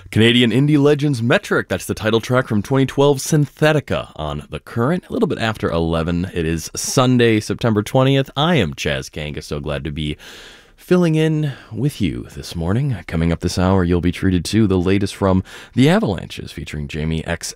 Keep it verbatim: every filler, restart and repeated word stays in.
Canadian indie legends Metric, that's the title track from twenty twelve Synthetica on The Current, a little bit after eleven. It is Sunday, September twentieth. I am Chaz Kanga, so glad to be filling in with you this morning. Coming up this hour, you'll be treated to the latest from The Avalanches, featuring Jamie X